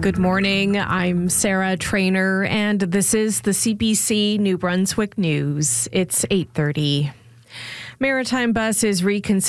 Good morning. I'm Sarah Trainer, and this is the CBC New Brunswick News. It's 8:30. Maritime Bus is reconsidering